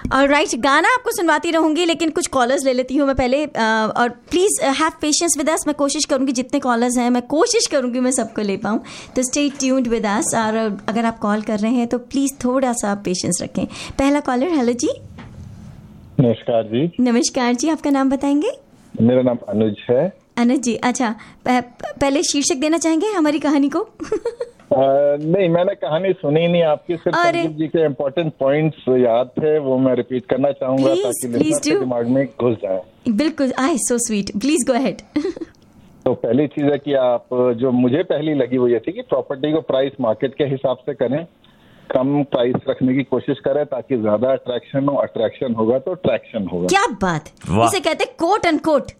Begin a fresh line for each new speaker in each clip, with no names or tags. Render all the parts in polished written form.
Right, गाना आपको सुनवाती रहूंगी, लेकिन कुछ कॉलर्स ले लेती हूँ मैं पहले। और please have patience with us. मैं कोशिश करूंगी जितने कॉलर्स हैं मैं कोशिश करूंगी मैं सबको ले पाऊँ, तो स्टे ट्यून्ड विद अस। और अगर आप कॉल कर रहे हैं तो प्लीज थोड़ा सा पेशेंस रखें। पहला कॉलर, हेलो जी।
नमस्कार जी।
नमस्कार जी, आपका नाम बताएंगे?
मेरा नाम अनुज है।
अनुज जी, अच्छा पहले शीर्षक देना चाहेंगे हमारी कहानी को?
नहीं, मैंने कहानी सुनी नहीं आपकी, सिर्फ संजीव जी के इम्पोर्टेंट पॉइंट्स याद थे, वो मैं रिपीट करना चाहूंगा ताकि लिसनर के दिमाग में घुस जाए।
बिल्कुल, आई so sweet, please go ahead.
तो पहली चीज है कि आप जो मुझे पहली लगी वो ये थी कि प्रॉपर्टी को प्राइस मार्केट के हिसाब से करें, कम प्राइस रखने की कोशिश करें ताकि ज्यादा अट्रैक्शन हो। अट्रैक्शन होगा तो ट्रैक्शन होगा। क्या
बात, इसे कहते हैं कोट एंड कोट।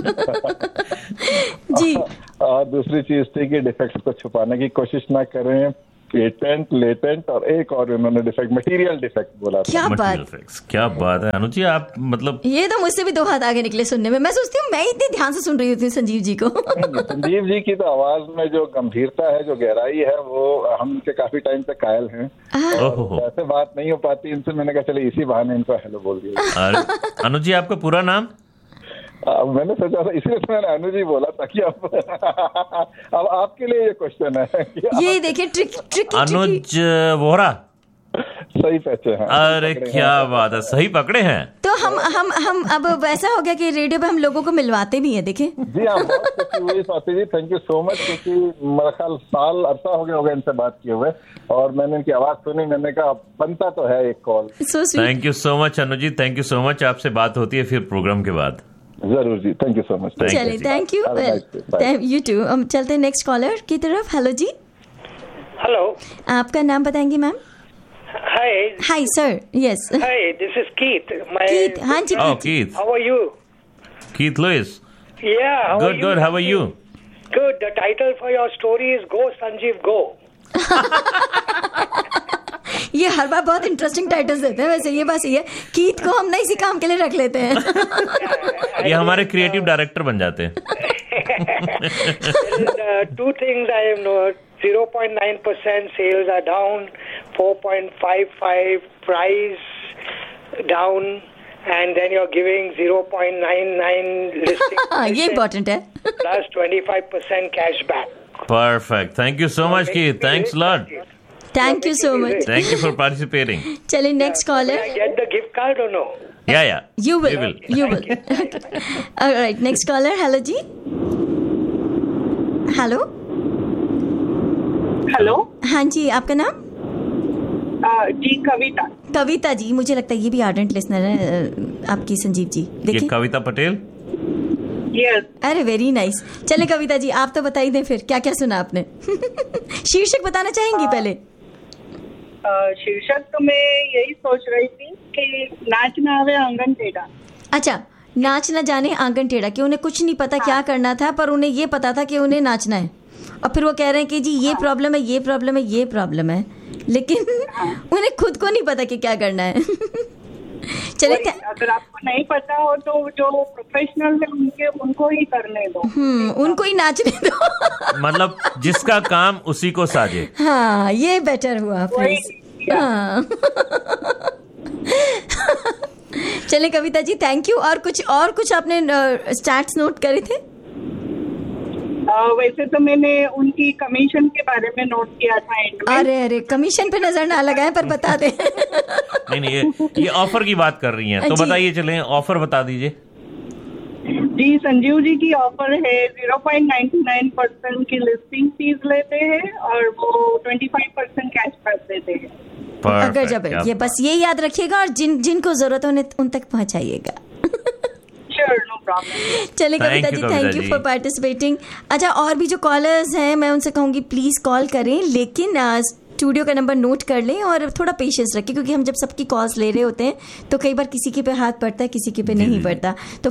जी।
और दूसरी चीज थी कि डिफेक्ट्स को छुपाने की कोशिश ना करें, पेटेंट, लेटेंट, और एक और उन्होंने डिफेक्ट, मटेरियल डिफेक्ट बोला था।
क्या बात है अनुज जी, आप मतलब ये
तो मुझसे भी दो हाथ आगे निकले सुनने में। मैं सोचती हूँ मैं इतने ध्यान से सुन रही होती संजीव जी को।
संजीव जी की तो आवाज में जो गंभीरता है, जो गहराई है, वो हम इनसे काफी टाइम से कायल हैं। ऐसे बात नहीं हो पाती इनसे, मैंने कहा चले इसी बहाने इनको हेलो बोल दिया।
अनुज जी, आपका पूरा नाम?
मैंने सोचा था, इसलिए तो मैंने अनुज जी बोला था कि अब आपके लिए ये क्वेश्चन है।
ये देखिए ट्रिक
अनुज वोहरा,
सही पहचे हैं।
अरे क्या बात है, सही पकड़े हैं।
तो हम अब वैसा हो गया कि रेडियो पे हम लोगों को मिलवाते भी हैं। देखें
जी हाँ, बहुत खुशी हुई Swati ji, thank you so much, क्योंकि मेरा ख्याल साल अरसा हो गया होगा इनसे बात किए हुए, और मैंने इनकी आवाज सुनी, मैंने कहा बनता तो है एक call.
Thank you so much Anuj ji, thank you so much. आपसे बात होती है फिर प्रोग्राम के बाद।
जरूर जी, थैंक यू सो मच।
चलिए, थैंक यू, यू टू। हम चलते हैं नेक्स्ट कॉलर की तरफ। हेलो जी।
हेलो,
आपका नाम बताएंगे ma'am? Hi sir. Yes,
hi, this is Keith.
Keith, हाँ जी।
Keith,
how are you?
Keith Louis.
Yeah,
good, how are you?
Good. The title for your story is Go Sanjeev Go.
ये हर बार बहुत interesting titles देते हैं। वैसे ये बात सही है, कीथ को हम ना इसी काम के लिए रख लेते हैं।
ये हमारे क्रिएटिव डायरेक्टर बन जाते हैं।
Two things I have noted. 0.9% sales are down, 4.55 price down, and then you're giving 0.99 listing.
ये इम्पोर्टेंट है।
Plus 25% cashback.
Perfect. Thank you so much, Keith. Thanks a lot.
Thank you so much.
Thank you for participating.
चलिए next collar.
Will I get the gift card or no?
Yeah.
You will. You will. All right. Next caller. Hello ji. Hello.
Hello.
हाँ जी, आपका नाम?
जी कविता।
कविता जी, मुझे लगता है ये भी ardent listener है आपकी संजीव जी। देखिए,
ये कविता पटेल।
यस।
अरे वेरी नाइस। चले कविता जी, आप तो बताइए दें फिर क्या क्या सुना आपने। शीर्षक बताना चाहेंगी पहले?
शीर्षक तो मैं यही सोच रही थी कि नाच ना आवे आंगन टेढ़ा।
अच्छा, नाच ना जाने आंगन टेढ़ा, कि उन्हें कुछ नहीं पता क्या करना था, पर उन्हें ये पता था कि उन्हें नाचना है, और फिर वो कह रहे हैं कि जी ये प्रॉब्लम है, ये प्रॉब्लम है, ये प्रॉब्लम है, लेकिन उन्हें खुद को नहीं पता कि क्या करना है। चलिए,
अगर आपको नहीं पता हो तो जो प्रोफेशनल है उनको ही करने दो।
उनको ही नाचने दो।
मतलब जिसका काम उसी को साजे।
हाँ, ये बेटर हुआ। हाँ। चलिए कविता जी, थैंक यू। और कुछ आपने स्टैट्स नोट करे थे?
वैसे तो मैंने उनकी कमीशन के बारे में नोट किया था एंड में।
अरे कमीशन पे नजर ना लगाए, पर बता दे।
नहीं, ये ऑफर की बात कर रही हैं, तो बताइए, चलें ऑफर बता दीजिए।
जी, संजीव जी की ऑफर है 0.99% की लिस्टिंग फीस लेते हैं और वो 25% कैशबैक देते हैं।
अगर जब ये बस ये याद रखिएगा, और जिनको जरूरत है उन तक पहुंचाइएगा। चलिए Kavita ji, thank you for participating. अच्छा, और भी जो कॉलर्स हैं मैं उनसे कहूंगी प्लीज कॉल करें, लेकिन स्टूडियो का नंबर नोट कर लें और थोड़ा पेशेंस रखें, क्योंकि हम जब सबकी कॉल्स ले रहे होते हैं तो कई बार किसी के पे हाथ पड़ता है, किसी के पे नहीं पड़ता। तो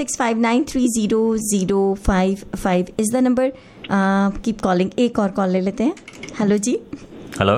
4165930055 is the number. Keep calling. एक और कॉल ले लेते हैं। हेलो जी।
हेलो।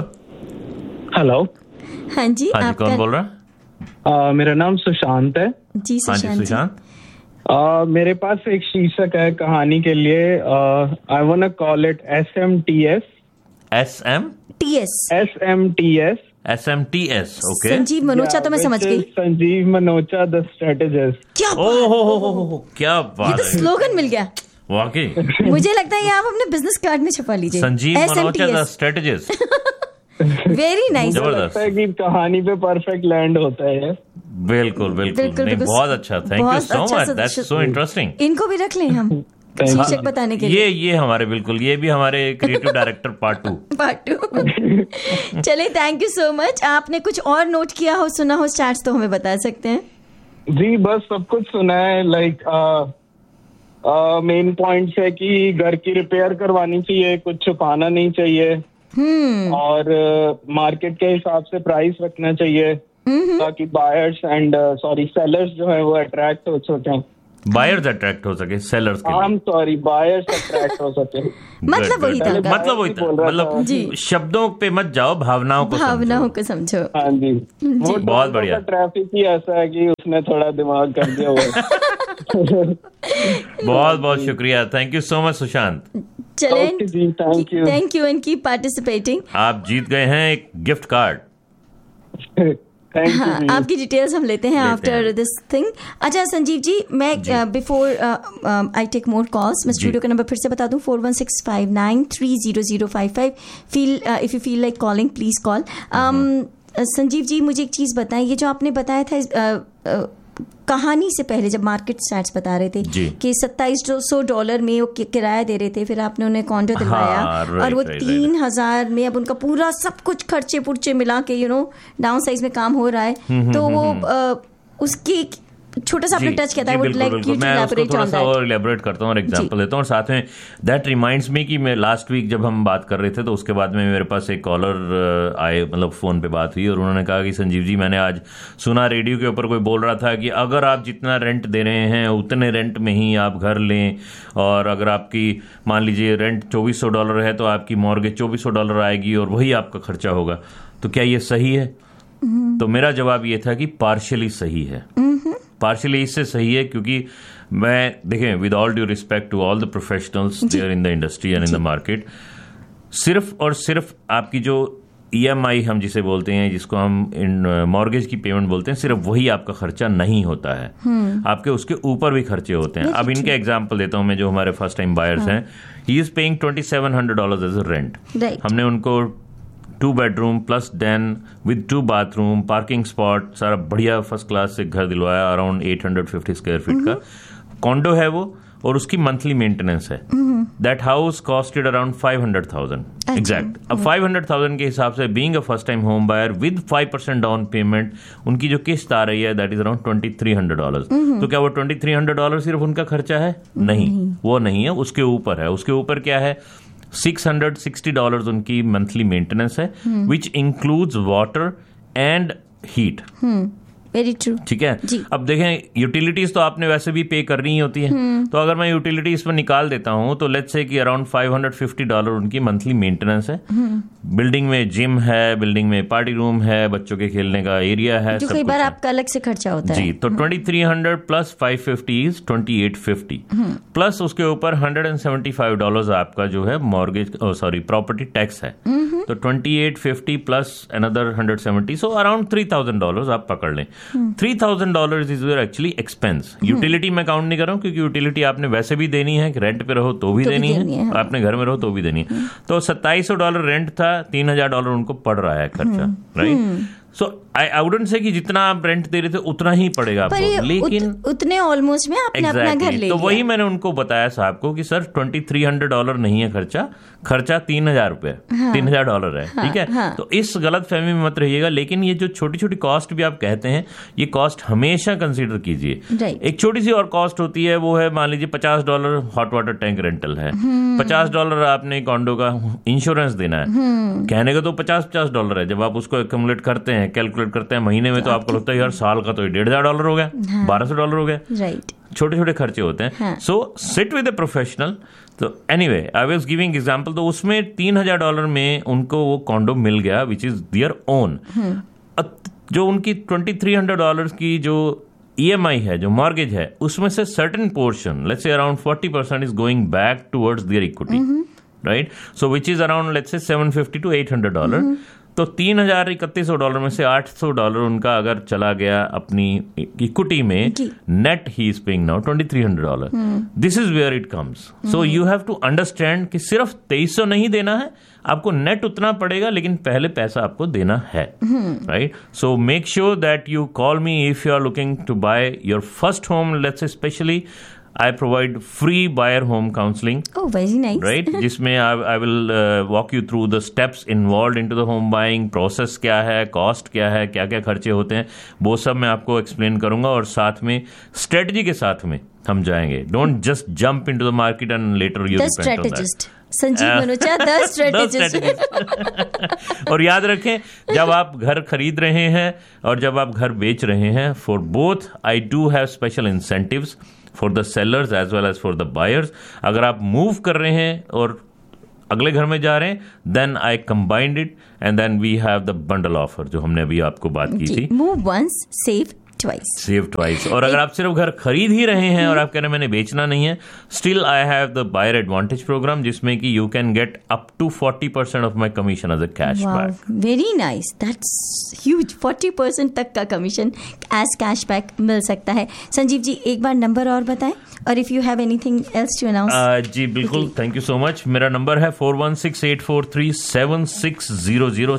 हाँ जी,
कौन बोल रहा?
मेरा नाम सुशांत है।
जी सुशांत।
मेरे पास एक शीर्षक है कहानी के लिए। I want to call it SMTS।
SMTS SMTS, okay.
Sanjeev Manocha तो मैं समझ गई।
Sanjeev Manocha the strategist.
क्या
हो क्या बात है,
स्लोगन मिल गया
वाकई।
मुझे लगता है ये आप अपने बिजनेस कार्ड में छपा लीजिए,
Sanjeev Manocha the strategist.
Very nice.
जबरदस्त
है कि कहानी पे परफेक्ट लैंड होता है।
बिल्कुल नहीं, बहुत अच्छा, thank you so much, that's so interesting.
इनको भी रख लें हम शीर्षक बताने के लिए।
ये हमारे बिल्कुल, ये भी हमारे क्रिएटिव डायरेक्टर पार्ट टू।
चलिए, थैंक यू सो मच। आपने कुछ और नोट किया हो, सुना हो स्टैट्स तो हमें बता सकते हैं।
जी बस सब कुछ सुना है। लाइक मेन पॉइंट्स है कि घर की रिपेयर करवानी चाहिए, कुछ छुपाना नहीं चाहिए, और मार्केट के हिसाब से प्राइस रखना चाहिए ताकि बायर्स एंड सेलर्स जो है वो अट्रैक्ट हो सकें।
बायर्स अट्रैक्ट हो सके सेलर्स के,
बायर्स अट्रैक्ट हो सके।
मतलब वही था,
मतलब शब्दों पे मत जाओ, भावनाओं को
समझो।
हाँ जी, वो
बहुत बढ़िया।
ट्रैफिक ही ऐसा है कि उसने थोड़ा दिमाग कर दिया हुआ।
बहुत बहुत शुक्रिया, thank you so much Sushant.
चलें,
thank
you and keep participating.
आप जीत गए हैं एक गिफ्ट कार्ड।
हाँ, आपकी डिटेल्स हम लेते हैं आफ्टर दिस थिंग। अच्छा संजीव जी, मैं before I take more calls, मैं स्टूडियो का नंबर फिर से बता दूं, 4165930055। If you feel like calling, please call. Sanjeev ji, मुझे एक चीज बताएं, ये जो आपने बताया था कहानी से पहले जब मार्केट स्टैट्स बता रहे थे कि $2700 में वो किराया दे रहे थे, फिर आपने उन्हें कॉन्डो दिलवाया, और वो 3000 में अब उनका पूरा सब कुछ खर्चे पुर्चे मिला के डाउन साइज में काम हो रहा है, तो वो उसकी छोटा सा आपने टच किया था, would like you to elaborate on that.
और एलैबोरेट करता हूँ और एग्जांपल देता हूँ, और साथ में दैट रिमाइंड्स मी कि मैं लास्ट वीक जब हम बात कर रहे थे तो उसके बाद में मेरे पास एक कॉलर आए, मतलब फोन पे बात हुई, और उन्होंने कहा कि संजीव जी, मैंने आज सुना रेडियो के ऊपर कोई बोल रहा था कि अगर आप जितना रेंट दे रहे हैं उतने रेंट में ही आप घर लें, और अगर आपकी मान लीजिए रेंट $2400 है तो आपकी मॉर्गेज $2400 आएगी और वही आपका खर्चा होगा, तो क्या ये सही है? तो मेरा जवाब ये था कि पार्शियली सही है। पार्शियली इससे सही है क्योंकि मैं देखें, with all due respect to all the professionals there in the industry and in the market, सिर्फ और सिर्फ आपकी जो EMI हम जिसे बोलते हैं, जिसको हम इन मॉर्गेज की पेमेंट बोलते हैं, सिर्फ वही आपका खर्चा नहीं होता है, आपके उसके ऊपर भी खर्चे होते हैं। अब इनके एग्जांपल देता हूं मैं, जो हमारे फर्स्ट टाइम बायर्स हैं, he is paying $2700 as a rent. हमने उनको 2 bedroom plus den with 2 bathroom, parking spot, सारा बढ़िया फर्स्ट क्लास से घर दिलवाया, अराउंड 850 स्क्वायर फीट का कॉन्डो है वो, और उसकी मंथली मेंटेनेंस है। That house costed around 500,000 exact. अब 500,000 के हिसाब से being a first time home buyer with 5% down payment, उनकी जो किस्त आ रही है दैट इज अराउंड $2,300। तो क्या वो $2,300 सिर्फ उनका खर्चा है? नहीं, वो नहीं है, उसके ऊपर है। उसके ऊपर क्या है? $660 उनकी मंथली मेंटेनेंस है, which includes water and heat.
Very true.
ठीक है। अब देखें, यूटिलिटीज तो आपने वैसे भी पे करनी ही होती है, तो अगर मैं यूटिलिटीज पर निकाल देता हूं तो लेट्स से कि अराउंड $550 उनकी मंथली मेंटेनेंस है। बिल्डिंग में जिम है, बिल्डिंग में पार्टी रूम है, बच्चों के खेलने का एरिया है,
जो कई बार आपका अलग से खर्चा होता है।
जी, तो 2300 प्लस 550 इज 2850, प्लस उसके ऊपर $175 आपका जो है मॉर्गेज प्रॉपर्टी टैक्स है, तो 2850 प्लस अनदर 170, सो अराउंड $3,000 आप पकड़ लें। $3,000 is your actually expense. Utility मैं काउंट नहीं कर रहा हूं, क्योंकि यूटिलिटी आपने वैसे भी देनी है, रेंट पे रहो तो भी देनी है, आपने घर में रहो तो भी देनी है। तो $2700 रेंट था, $3,000 उनको पड़ रहा है खर्चा, right? So I wouldn't say कि जितना आप रेंट दे रहे थे उतना ही पड़ेगा आपको, लेकिन
उतने ऑलमोस्ट में आपने अपना घर ले लिया।
तो वही मैंने उनको बताया साहब को कि सर $2,300 नहीं है खर्चा $3,000 $3,000 है। ठीक है, तो इस गलत फहमी में मत रहिएगा। लेकिन ये जो छोटी छोटी कॉस्ट भी आप कहते हैं, ये कॉस्ट हमेशा कंसीडर कीजिए। एक छोटी सी और कॉस्ट होती है, वो है मान लीजिए $50 हॉट वाटर टैंक रेंटल है, $50 आपने कॉन्डो का इंश्योरेंस देना है। कहने का तो $50 है, जब आप उसको एक्यूमुलेट करते हैं, कैलकुलेट करते हैं महीने में, तो आपको लगता है यार साल का तो $1,500 हो गया, $1,200 हो गया। राइट, छोटे छोटे खर्चे होते हैं। So sit with a professional. तो anyway, I was giving example, तो उसमें $3,000 में उनको वो कॉन्डो मिल गया विच इज देयर ओन। जो उनकी $2,300 की जो EMI है, जो मॉर्गेज है, उसमें से certain portion, let's say around 40% is going back towards their equity, right? So which is around let's say $750 to $800। तो तो $3,3100 में से $800 उनका अगर चला गया अपनी इक्विटी में, net he is paying now $2,300. This is where it comes. So you have to understand कि सिर्फ 2300 नहीं देना है, आपको नेट उतना पड़ेगा, लेकिन पहले पैसा आपको देना है. Right. So make sure that you call me if you are looking to by your first home. Let's say specially I provide free buyer home counseling.
Oh, very nice.
Right? जिसमें I will walk you through the steps involved into the home buying process. क्या है, cost क्या है, क्या क्या खर्चे होते हैं, वो सब मैं आपको एक्सप्लेन करूंगा, और साथ में स्ट्रेटजी के साथ में हम जाएंगे. Don't just jump into the market and later you repent on that.
Sanjeev Manocha, the strategist.
और याद रखें, जब आप घर खरीद रहे हैं और जब आप घर बेच रहे हैं, for both I do have special incentives for the sellers as well as for the buyers. अगर आप मूव कर रहे हैं और अगले घर में जा रहे हैं, then I combined it and then we have the bundle offer, जो हमने अभी आपको बात की थी.
Move once, save twice.
और अगर आप सिर्फ घर खरीद ही रहे हैं और आप कह रहे हैं मैंने बेचना नहीं है, still I have the buyer advantage programme, जिसमें कि you can get up to 40% of my commission as a cashback.
Very nice, that's huge. 40% तक का कमीशन एज कैशबैक मिल सकता है. संजीव जी, एक बार नंबर और बताएं, और if you have anything else to announce.
जी बिल्कुल, थैंक यू सो मच. मेरा नंबर है 4168437600,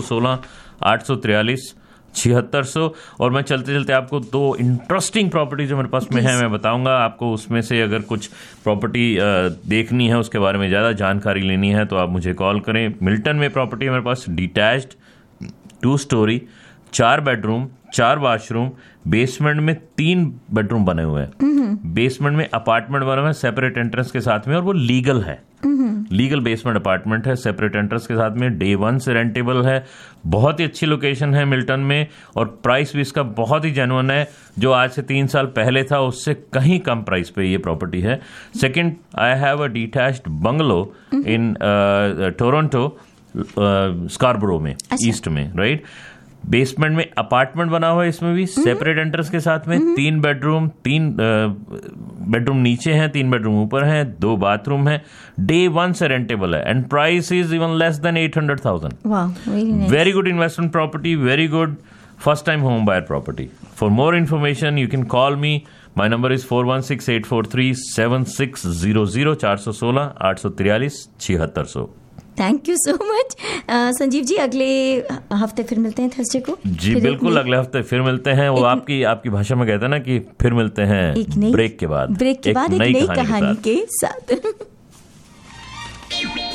416-843-7600. और मैं चलते चलते आपको 2 इंटरेस्टिंग प्रॉपर्टी जो मेरे पास में है मैं बताऊंगा आपको. उसमें से अगर कुछ प्रॉपर्टी देखनी है, उसके बारे में ज़्यादा जानकारी लेनी है, तो आप मुझे कॉल करें. मिल्टन में प्रॉपर्टी है मेरे पास, detached 2 story, 4 bedroom, 4 washroom, basement में 3 बेडरूम बने हुए हैं, बेसमेंट में अपार्टमेंट बना हुआ है सेपरेट एंट्रेंस के साथ में, और वो लीगल है. लीगल बेसमेंट अपार्टमेंट है सेपरेट एंट्रेंस के साथ में. डे 1 से रेंटेबल है. बहुत ही अच्छी लोकेशन है मिल्टन में, और प्राइस भी इसका बहुत ही जेन्युइन है. जो आज से 3 साल पहले था उससे कहीं कम प्राइस पे ये प्रॉपर्टी है. Second, I have a detached bungalow in Toronto, Scarborough में, ईस्ट में. राइट. बेसमेंट में अपार्टमेंट बना हुआ है, इसमें भी सेपरेट एंट्रेंस के साथ में. 3 बेडरूम, 3 बेडरूम नीचे हैं, 3 बेडरूम ऊपर हैं, 2 बाथरूम है. डे 1 से रेंटेबल है, and price is even less than 800,000. Very good investment property, very good first time home buyer property. For more information you can call me. My number is 4168437600, 416-843-7600.
Thank you so much Sanjeev ji. अगले हफ्ते फिर मिलते हैं Thursday को.
जी बिल्कुल, अगले हफ्ते फिर मिलते हैं. वो आपकी भाषा में कहते हैं ना कि फिर मिलते हैं ब्रेक के बाद,
एक नई कहानी के साथ.